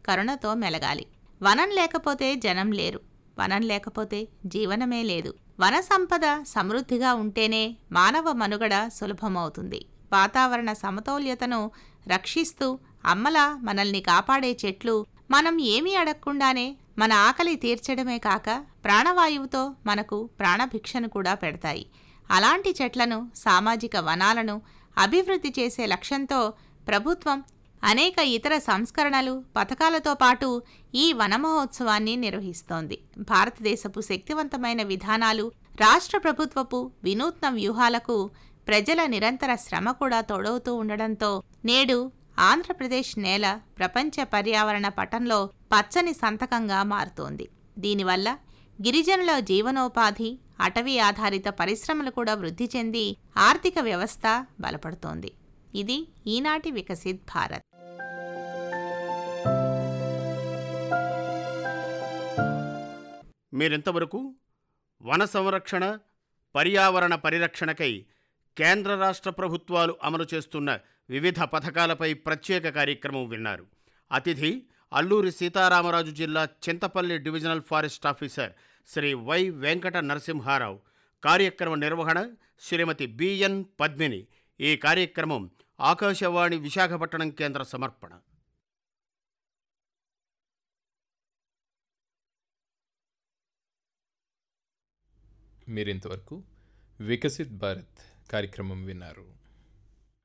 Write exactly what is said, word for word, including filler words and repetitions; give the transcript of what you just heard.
కరుణతో మెలగాలి. వనం లేకపోతే జనం లేరు, వనం లేకపోతే జీవనమే లేదు. వన సంపద సమృద్ధిగా ఉంటేనే మానవ మనుగడ సులభమవుతుంది. వాతావరణ సమతౌల్యతను రక్షిస్తూ అమ్మలా మనల్ని కాపాడే చెట్లు మనం ఏమీ అడగకుండానే మన ఆకలి తీర్చడమే కాక ప్రాణవాయువుతో మనకు ప్రాణభిక్షను కూడా పెడతాయి. అలాంటి చెట్లను, సామాజిక వనాలను అభివృద్ధి చేసే లక్ష్యంతో ప్రభుత్వం అనేక ఇతర సంస్కరణలు, పథకాలతో పాటు ఈ వన మహోత్సవాన్ని నిర్వహిస్తోంది. భారతదేశపు శక్తివంతమైన విధానాలు, రాష్ట్ర ప్రభుత్వపు వినూత్న వ్యూహాలకు ప్రజల నిరంతర శ్రమ కూడా తోడవుతూ ఉండడంతో నేడు ఆంధ్రప్రదేశ్ నేల ప్రపంచ పర్యావరణ పటంలో పచ్చని సంతకంగా మారుతోంది. దీనివల్ల గిరిజనుల జీవనోపాధి, అటవీ ఆధారిత పరిశ్రమలు కూడా వృద్ధి చెంది ఆర్థిక వ్యవస్థ బలపడుతోంది. ఇది ఈనాటి వికసిత్ భారత్. మీరింతవరకు వన సంరక్షణ, పర్యావరణ పరిరక్షణకై కేంద్ర రాష్ట్ర ప్రభుత్వాలు అమలు చేస్తున్న వివిధ పథకాలపై ప్రత్యేక కార్యక్రమం విన్నారు. అతిథి అల్లూరి సీతారామరాజు జిల్లా Chintapalli divisional forest officer Shri why Venkata Narasimha Rao. కార్యక్రమ నిర్వహణ శ్రీమతి బిఎన్ పద్మిని. ఈ కార్యక్రమం ఆకాశవాణి విశాఖపట్నం కేంద్ర సమర్పణ. మీరింతవరకు వికసిత్ భారత్ కార్యక్రమం విన్నారు.